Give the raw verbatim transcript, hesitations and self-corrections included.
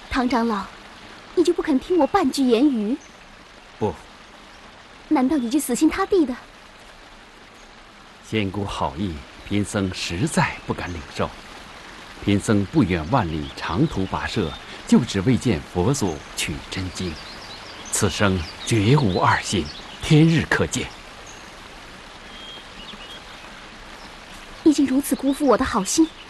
唐长老，你就不肯听我半句言语？ 不。 难道你就死心塌地的？ 仙姑好意，贫僧实在不敢领受。贫僧不远万里长途跋涉，就只为见佛祖取真经。此生绝无二心，天日可见。 已经如此辜负我的好心，